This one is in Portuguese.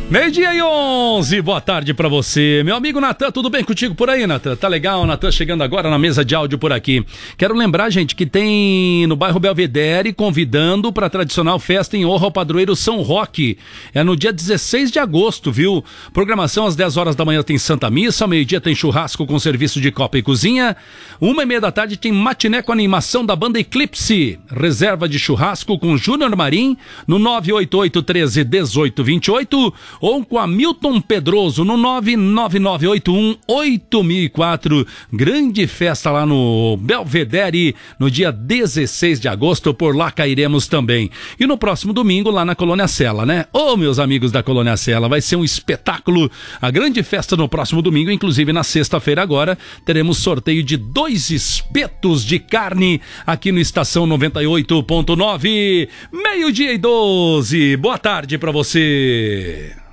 Meio-dia e 11, boa tarde pra você. Meu amigo Natan, tudo bem contigo por aí, Natan? Tá legal, Natan chegando agora na mesa de áudio por aqui. Quero lembrar, gente, que tem no bairro Belvedere convidando pra tradicional festa em honra ao padroeiro São Roque. É no dia 16 de agosto, viu? Programação às 10 horas da manhã tem Santa Missa, ao meio-dia tem churrasco com serviço de copa e cozinha. 1h30 da tarde tem matiné com animação da banda Eclipse. Reserva de churrasco com Júnior Marim no 988 13 18 28 ou com a Milton Pedroso no 99981 8004. Grande festa lá no Belvedere no dia 16 de agosto, por lá cairemos também. E no próximo domingo lá na Colônia Sela, né? Ô, meus amigos da Colônia Sela, vai ser um espetáculo. A grande festa no próximo domingo, inclusive na sexta-feira agora, teremos sorteio de 2 espetos de carne aqui no Estação 98.9. Meio-dia e 12. Boa tarde pra você.